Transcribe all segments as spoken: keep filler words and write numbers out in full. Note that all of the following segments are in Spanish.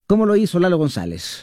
¿Cómo lo hizo Lalo González?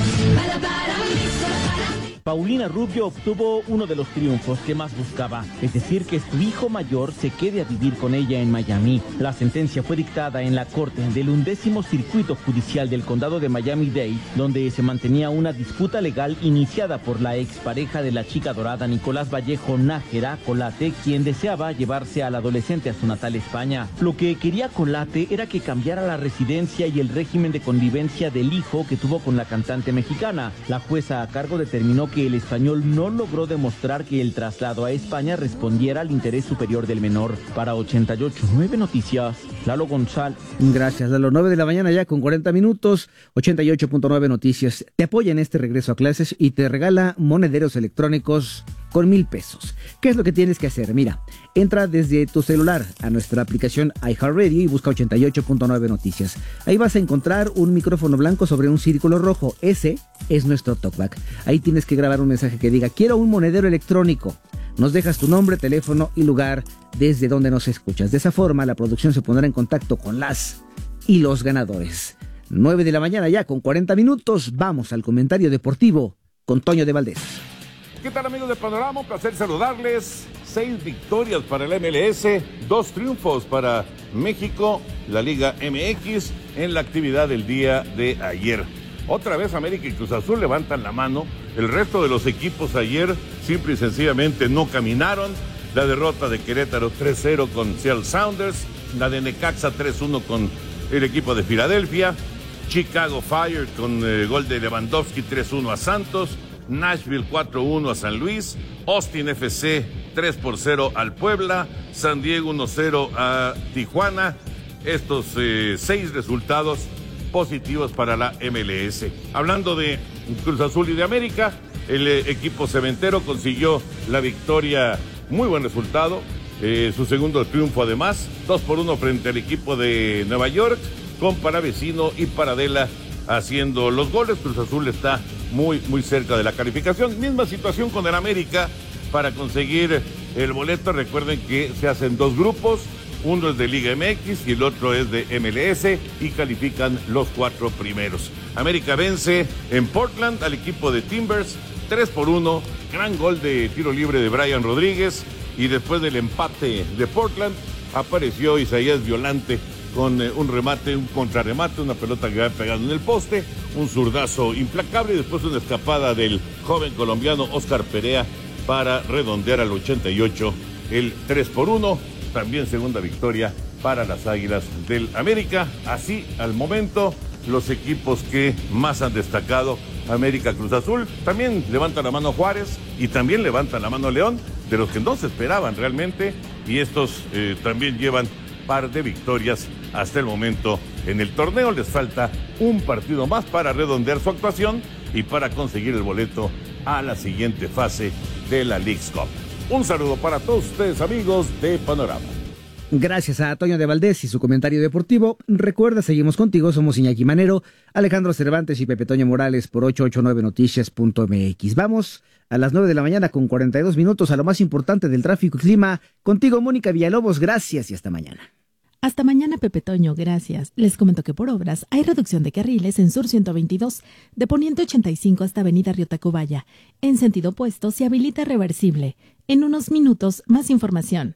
Paulina Rubio obtuvo uno de los triunfos que más buscaba, es decir, que su hijo mayor se quede a vivir con ella en Miami. La sentencia fue dictada en la corte del undécimo circuito judicial del condado de Miami-Dade, donde se mantenía una disputa legal iniciada por la expareja de la chica dorada Nicolás Vallejo Nájera, Colate, quien deseaba llevarse al adolescente a su natal España. Lo que quería Colate era que cambiara la residencia y el régimen de convivencia del hijo que tuvo con la cantante mexicana. La jueza a cargo determinó que el español no logró demostrar que el traslado a España respondiera al interés superior del menor. Para ochenta y ocho punto nueve Noticias, Lalo González. Gracias, Lalo. nueve de la mañana ya con cuarenta minutos, ochenta y ocho punto nueve Noticias. Te apoya en este regreso a clases y te regala monederos electrónicos con mil pesos. ¿Qué es lo que tienes que hacer? Mira, entra desde tu celular a nuestra aplicación iHeartRadio y busca ochenta y ocho punto nueve Noticias. Ahí vas a encontrar un micrófono blanco sobre un círculo rojo. Ese es nuestro talkback. Ahí tienes que grabar un mensaje que diga: quiero un monedero electrónico. Nos dejas tu nombre, teléfono y lugar desde donde nos escuchas. De esa forma, la producción se pondrá en contacto con las y los ganadores. nueve de la mañana ya con cuarenta minutos. Vamos al comentario deportivo con Toño de Valdés. ¿Qué tal, amigos de Panorama? Un placer saludarles. Seis victorias para el M L S, dos triunfos para México, la Liga M X, en la actividad del día de ayer. Otra vez América y Cruz Azul levantan la mano. El resto de los equipos ayer simple y sencillamente no caminaron. La derrota de Querétaro tres cero con Seattle Sounders, la de Necaxa tres uno con el equipo de Filadelfia, Chicago Fire con el gol de Lewandowski tres uno a Santos, Nashville cuatro uno a San Luis, Austin F C tres por cero al Puebla, San Diego uno cero a Tijuana. Estos eh, seis resultados positivos para la M L S. Hablando de Cruz Azul y de América, el eh, equipo cementero consiguió la victoria, muy buen resultado, eh, su segundo triunfo además, dos por uno frente al equipo de Nueva York, con Paravecino y Paradela haciendo los goles. Cruz Azul está muy, muy cerca de la calificación. Misma situación con el América para conseguir el boleto. Recuerden que se hacen dos grupos, uno es de Liga M X y el otro es de M L S, y califican los cuatro primeros. América vence en Portland al equipo de Timbers tres por uno, gran gol de tiro libre de Brian Rodríguez, y después del empate de Portland apareció Isaías Violante con eh, un remate, un contrarremate, una pelota que había pegado en el poste, un zurdazo implacable, y después una escapada del joven colombiano Oscar Perea para redondear al ochenta y ocho el tres por uno, también segunda victoria para las Águilas del América. Así, al momento, los equipos que más han destacado: América, Cruz Azul, también levanta la mano Juárez y también levanta la mano León, de los que no se esperaban realmente, y estos eh, también llevan par de victorias hasta el momento en el torneo. Les falta un partido más para redondear su actuación y para conseguir el boleto a la siguiente fase de la Leagues Cup. Un saludo para todos ustedes, amigos de Panorama. Gracias a Toño de Valdés y su comentario deportivo. Recuerda, seguimos contigo, somos Iñaki Manero, Alejandro Cervantes y Pepe Toño Morales por ochocientos ochenta y nueve noticias punto m x. Vamos a las nueve de la mañana con cuarenta y dos minutos a lo más importante del tráfico y clima. Contigo, Mónica Villalobos, gracias y hasta mañana. Hasta mañana, Pepe Toño, gracias. Les comento que por obras hay reducción de carriles en Sur ciento veintidós, de Poniente ochenta y cinco hasta Avenida Río Tacubaya. En sentido opuesto se habilita reversible. En unos minutos, más información.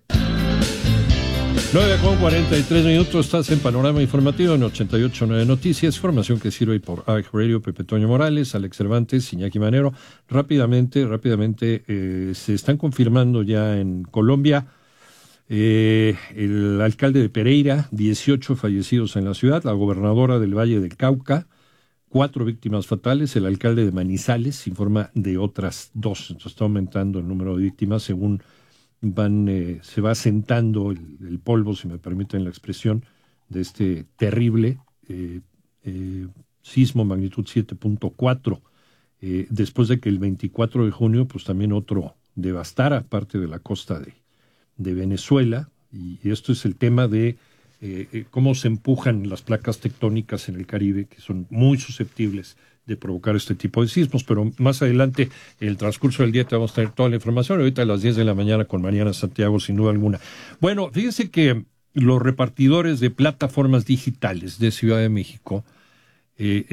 nueve con cuarenta y tres minutos, estás en Panorama Informativo en ochenta y ocho punto nueve Noticias, información que sirve por iHeartRadio. Pepe Toño Morales, Alex Cervantes, Iñaki Manero. Rápidamente, rápidamente, eh, se están confirmando ya en Colombia eh, el alcalde de Pereira, dieciocho fallecidos en la ciudad, la gobernadora del Valle del Cauca, cuatro víctimas fatales, el alcalde de Manizales informa de otras dos. Entonces está aumentando el número de víctimas según van eh, se va asentando el, el polvo, si me permiten la expresión, de este terrible eh, eh, sismo magnitud siete punto cuatro, eh, después de que el veinticuatro de junio pues también otro devastara parte de la costa de, de Venezuela, y, y esto es el tema de eh, eh, cómo se empujan las placas tectónicas en el Caribe, que son muy susceptibles de provocar este tipo de sismos. Pero más adelante, en el transcurso del día, te vamos a tener toda la información. Ahorita a las diez de la mañana con Mariana Santiago, sin duda alguna. Bueno, fíjense que los repartidores de plataformas digitales de Ciudad de México eh,